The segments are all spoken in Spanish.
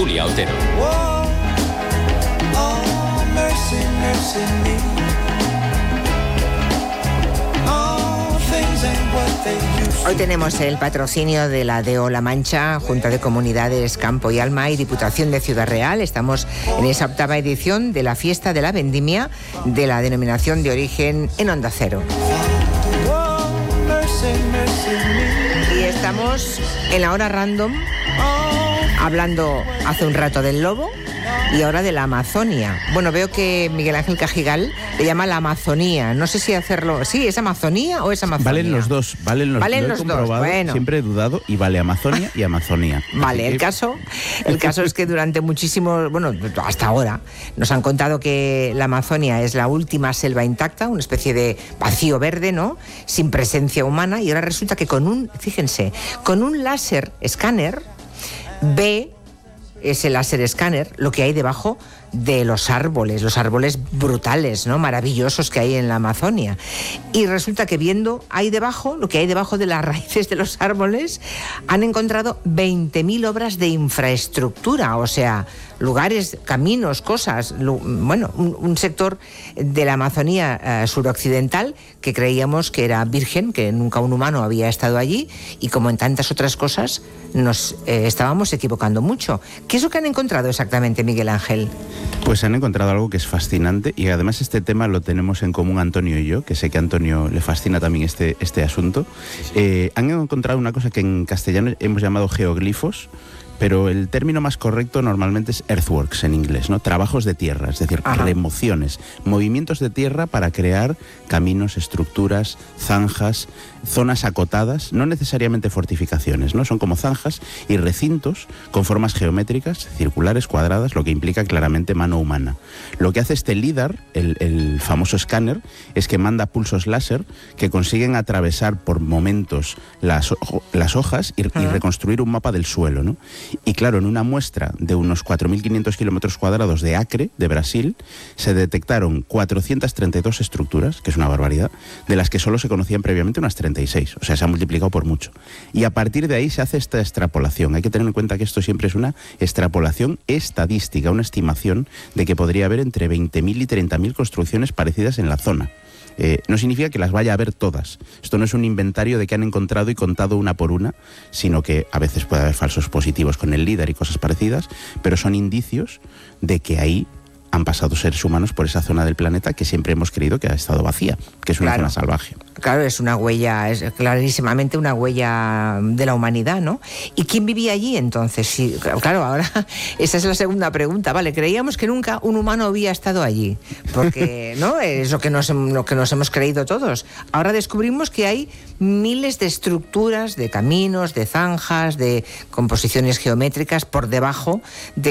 Julia Otero. Hoy tenemos el patrocinio de la DO La Mancha, Junta de Comunidades Campo y Alma y Diputación de Ciudad Real. Estamos en esa 8ª edición de la Fiesta de la Vendimia de la Denominación de Origen en Onda Cero. Y estamos en la hora random, hablando hace un rato del lobo y ahora de la Amazonia. Bueno, veo que Miguel Ángel Cajigal le llama la Amazonía. No sé si hacerlo... ¿Sí, es Amazonía o es Amazonía? Valen los dos. Valen los dos. Bueno. Siempre he dudado y vale Amazonia y Amazonía. Vale, el caso es que durante muchísimos... Bueno, hasta ahora nos han contado que la Amazonia es la última selva intacta, una especie de vacío verde, ¿no? Sin presencia humana, y ahora resulta que con un láser escáner ve... ese láser escáner, lo que hay debajo de los árboles brutales, ¿no? Maravillosos que hay en la Amazonia. Y resulta que viendo ahí debajo, lo que hay debajo de las raíces de los árboles, han encontrado 20.000 obras de infraestructura, o sea, lugares, caminos, cosas, bueno, un sector de la Amazonía suroccidental que creíamos que era virgen, que nunca un humano había estado allí, y como en tantas otras cosas nos estábamos equivocando mucho. ¿Qué es lo que han encontrado exactamente, Miguel Ángel? Pues han encontrado algo que es fascinante, y además este tema lo tenemos en común Antonio y yo, que sé que a Antonio le fascina también este asunto. Han encontrado una cosa que en castellano hemos llamado geoglifos, pero el término más correcto normalmente es earthworks en inglés, ¿no? Trabajos de tierra, es decir, remociones, movimientos de tierra para crear caminos, estructuras, zanjas, zonas acotadas, no necesariamente fortificaciones, ¿no? Son como zanjas y recintos con formas geométricas, circulares, cuadradas, lo que implica claramente mano humana. Lo que hace este LIDAR, el famoso escáner, es que manda pulsos láser que consiguen atravesar por momentos las hojas y reconstruir un mapa del suelo, ¿no? Y claro, en una muestra de unos 4.500 kilómetros cuadrados de Acre, de Brasil, se detectaron 432 estructuras, que es una barbaridad, de las que solo se conocían previamente unas 36, o sea, se ha multiplicado por mucho. Y a partir de ahí se hace esta extrapolación. Hay que tener en cuenta que esto siempre es una extrapolación estadística, una estimación de que podría haber entre 20.000 y 30.000 construcciones parecidas en la zona. No significa que las vaya a ver todas. Esto no es un inventario de que han encontrado y contado una por una, sino que a veces puede haber falsos positivos con el LIDAR y cosas parecidas, pero son indicios de que ahí han pasado seres humanos por esa zona del planeta que siempre hemos creído que ha estado vacía, que es una zona salvaje. Claro, es una huella, es clarísimamente una huella de la humanidad, ¿no? ¿Y quién vivía allí entonces? Sí, claro, ahora esa es la segunda pregunta. Vale, creíamos que nunca un humano había estado allí, porque no es lo que nos hemos creído todos. Ahora descubrimos que hay miles de estructuras, de caminos, de zanjas, de composiciones geométricas por debajo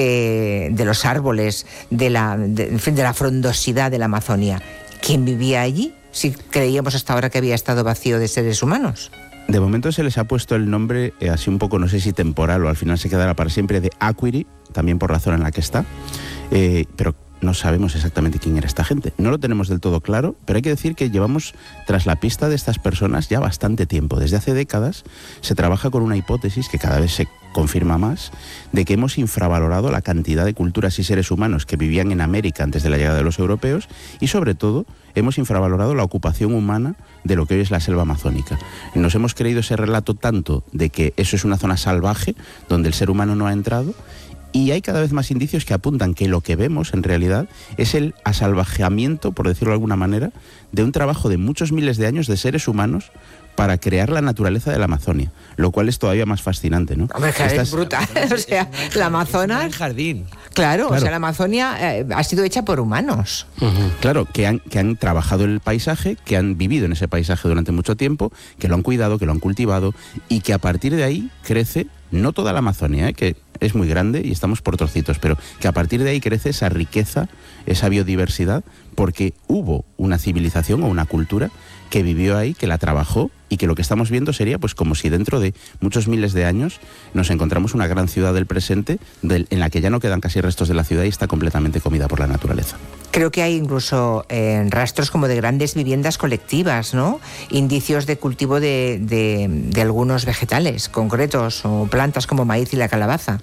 de los árboles, de la frondosidad de la Amazonia. ¿Quién vivía allí? Si creíamos hasta ahora que había estado vacío de seres humanos. De momento se les ha puesto el nombre, así un poco, no sé si temporal o al final se quedará para siempre, de Akwiri, también por la zona en la que está, pero no sabemos exactamente quién era esta gente. No lo tenemos del todo claro, pero hay que decir que llevamos tras la pista de estas personas ya bastante tiempo. Desde hace décadas se trabaja con una hipótesis que cada vez se confirma más, de que hemos infravalorado la cantidad de culturas y seres humanos que vivían en América antes de la llegada de los europeos, y sobre todo hemos infravalorado la ocupación humana de lo que hoy es la selva amazónica. Nos hemos creído ese relato tanto de que eso es una zona salvaje donde el ser humano no ha entrado, y hay cada vez más indicios que apuntan que lo que vemos en realidad es el asalvajeamiento, por decirlo de alguna manera, de un trabajo de muchos miles de años de seres humanos para crear la naturaleza de la Amazonia, lo cual es todavía más fascinante, ¿no? Hombre, es brutal, o sea, la Amazonas... Es un jardín. Claro, o sea, la Amazonia ha sido hecha por humanos. Claro, que han trabajado el paisaje, que han vivido en ese paisaje durante mucho tiempo, que lo han cuidado, que lo han cultivado, y que a partir de ahí crece, no toda la Amazonia, que es muy grande y estamos por trocitos, pero que a partir de ahí crece esa riqueza, esa biodiversidad, porque hubo una civilización o una cultura que vivió ahí, que la trabajó, y que lo que estamos viendo sería pues como si dentro de muchos miles de años nos encontramos una gran ciudad del presente en la que ya no quedan casi restos de la ciudad y está completamente comida por la naturaleza. Creo que hay incluso rastros como de grandes viviendas colectivas, ¿no? Indicios de cultivo de algunos vegetales concretos o plantas como maíz y la calabaza.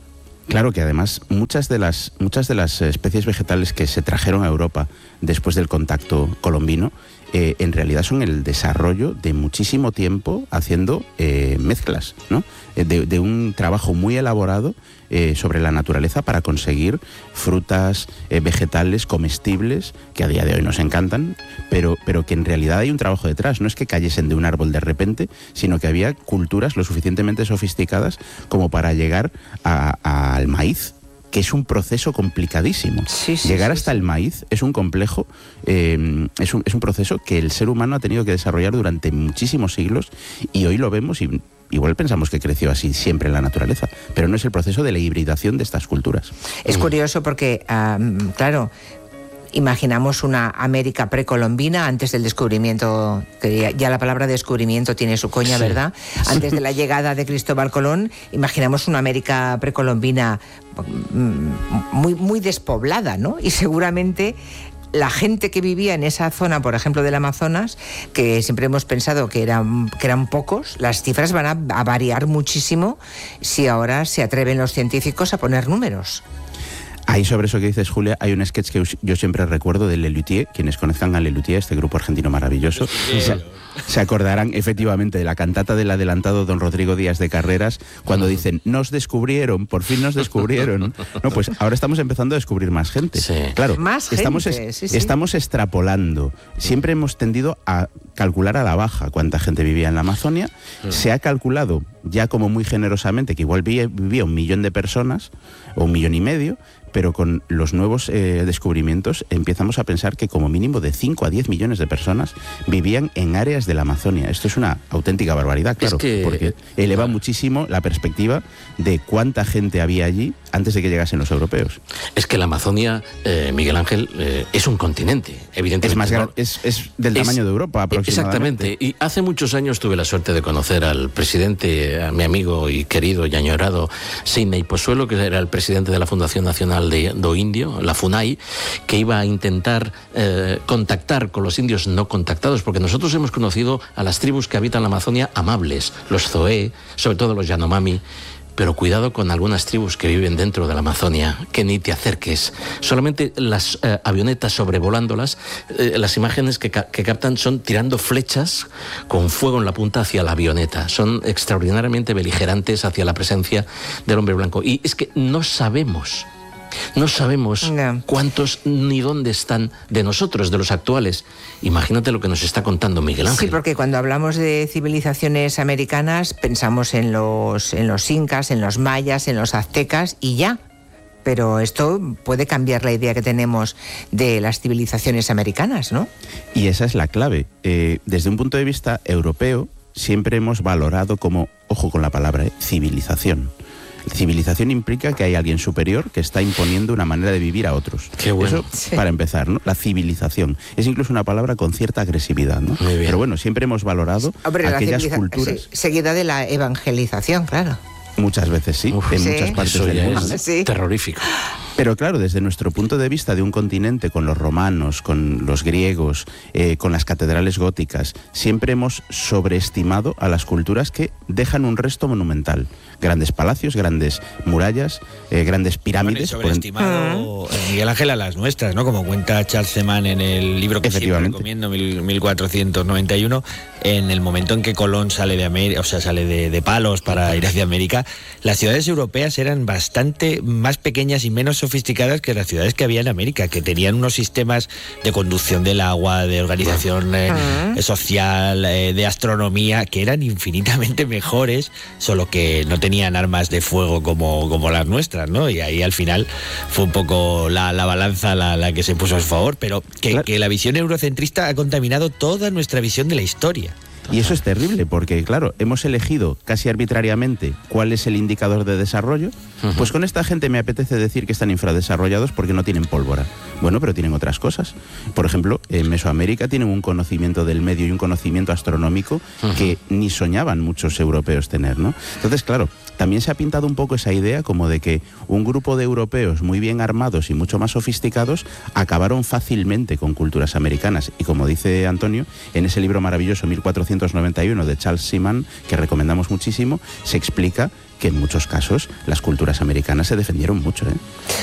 Claro que además muchas de las especies vegetales que se trajeron a Europa después del contacto colombino, en realidad son el desarrollo de muchísimo tiempo haciendo mezclas, ¿no? De un trabajo muy elaborado sobre la naturaleza para conseguir frutas, vegetales comestibles que a día de hoy nos encantan, pero que en realidad hay un trabajo detrás. No es que cayesen de un árbol de repente, sino que había culturas lo suficientemente sofisticadas como para llegar al maíz, que es un proceso complicadísimo. Llegar hasta el maíz es un complejo, es un proceso que el ser humano ha tenido que desarrollar durante muchísimos siglos, y hoy lo vemos y igual pensamos que creció así siempre en la naturaleza, pero no es el proceso de la hibridación de estas culturas. Es curioso porque, claro, imaginamos una América precolombina antes del descubrimiento, que ya la palabra descubrimiento tiene su coña, ¿verdad? Antes de la llegada de Cristóbal Colón, imaginamos una América precolombina muy despoblada, ¿no? Y seguramente la gente que vivía en esa zona, por ejemplo, del Amazonas, que siempre hemos pensado que eran pocos, las cifras van a variar muchísimo si ahora se atreven los científicos a poner números. Ahí sobre eso que dices, Julia, hay un sketch que yo siempre recuerdo de Lelutier. Quienes conozcan a Lelutier, este grupo argentino maravilloso, se acordarán efectivamente de la cantata del adelantado don Rodrigo Díaz de Carreras, cuando dicen, nos descubrieron, por fin nos descubrieron. No, pues ahora estamos empezando a descubrir más gente. Sí. Claro, más gente, estamos extrapolando. Siempre hemos tendido a calcular a la baja cuánta gente vivía en la Amazonia. Se ha calculado ya como muy generosamente que igual vivía 1 millón de personas, o 1,5 millones, pero con los nuevos descubrimientos empezamos a pensar que como mínimo de 5 a 10 millones de personas vivían en áreas de la Amazonia. Esto es una auténtica barbaridad, claro, porque eleva muchísimo la perspectiva de cuánta gente había allí antes de que llegasen los europeos. Es que la Amazonia, Miguel Ángel, es un continente, evidentemente. Es del tamaño de Europa aproximadamente. Exactamente, y hace muchos años tuve la suerte de conocer al presidente, a mi amigo y querido y añorado Sidney Pozuelo, que era el presidente de la Fundación Nacional do Indio, la FUNAI, que iba a intentar contactar con los indios no contactados, porque nosotros hemos conocido a las tribus que habitan la Amazonia amables, los Zoé, sobre todo los Yanomami, pero cuidado con algunas tribus que viven dentro de la Amazonia, que ni te acerques. Solamente las avionetas sobrevolándolas, las imágenes que captan son tirando flechas con fuego en la punta hacia la avioneta. Son extraordinariamente beligerantes hacia la presencia del hombre blanco. Y es que no sabemos cuántos ni dónde están de nosotros, de los actuales. Imagínate lo que nos está contando Miguel Ángel. Sí, porque cuando hablamos de civilizaciones americanas pensamos en los incas, en los mayas, en los aztecas y ya. Pero esto puede cambiar la idea que tenemos de las civilizaciones americanas, ¿no? Y esa es la clave. Desde un punto de vista europeo, siempre hemos valorado como, ojo con la palabra, civilización. Civilización implica que hay alguien superior que está imponiendo una manera de vivir a otros. Qué bueno. Eso, sí, para empezar, ¿no? La civilización. Es incluso una palabra con cierta agresividad, ¿no? Muy bien. Pero bueno, siempre hemos valorado aquellas culturas. Sí, seguida de la evangelización, claro. Muchas veces sí, en muchas partes del mundo. Es terrorífico. Pero claro, desde nuestro punto de vista de un continente, con los romanos, con los griegos, con las catedrales góticas, siempre hemos sobreestimado a las culturas que dejan un resto monumental. Grandes palacios, grandes murallas, grandes pirámides. Bueno, sobreestimado, Miguel Ángel, a las nuestras, ¿no? Como cuenta Charles Seman en el libro que siempre recomiendo, 1491, en el momento en que Colón sale de América, o sea, sale de Palos para ir hacia América, las ciudades europeas eran bastante más pequeñas y menos sofisticadas que las ciudades que había en América, que tenían unos sistemas de conducción del agua, de organización social, de astronomía, que eran infinitamente mejores, solo que no tenían armas de fuego como las nuestras, ¿no? Y ahí al final fue un poco la balanza la que se puso a su favor, pero que la visión eurocentrista ha contaminado toda nuestra visión de la historia. Y eso es terrible porque, claro, hemos elegido casi arbitrariamente cuál es el indicador de desarrollo. Pues con esta gente me apetece decir que están infradesarrollados porque no tienen pólvora. Bueno, pero tienen otras cosas. Por ejemplo, en Mesoamérica tienen un conocimiento del medio y un conocimiento astronómico que ni soñaban muchos europeos tener, ¿no? Entonces, claro, también se ha pintado un poco esa idea como de que un grupo de europeos muy bien armados y mucho más sofisticados acabaron fácilmente con culturas americanas. Y como dice Antonio, en ese libro maravilloso, 1492, 1491 de Charles Seaman, que recomendamos muchísimo, se explica que en muchos casos las culturas americanas se defendieron mucho, ¿eh?